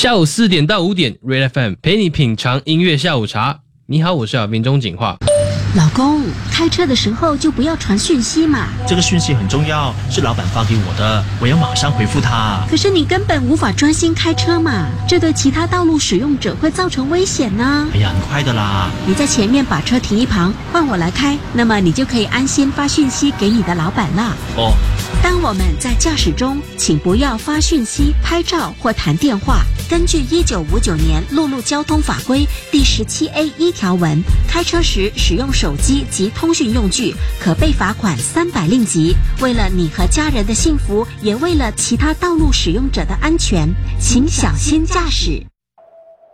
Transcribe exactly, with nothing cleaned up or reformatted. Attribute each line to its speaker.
Speaker 1: 下午四点到五点 ，Red F M 陪你品尝音乐下午茶。你好，我是小编钟景化。
Speaker 2: 老公，开车的时候就不要传讯息嘛。
Speaker 3: 这个讯息很重要，是老板发给我的，我要马上回复他。
Speaker 2: 可是你根本无法专心开车嘛，这对其他道路使用者会造成危险呢。
Speaker 3: 哎呀，很快的啦。
Speaker 2: 你在前面把车停一旁，换我来开，那么你就可以安心发讯息给你的老板了。
Speaker 3: 哦。
Speaker 2: 当我们在驾驶中，请不要发讯息、拍照或谈电话。根据一九五九年陆路交通法规第十七 A 一条文，开车时使用手机及通讯用具，可被罚款三百令吉。为了你和家人的幸福，也为了其他道路使用者的安全，请小心驾驶。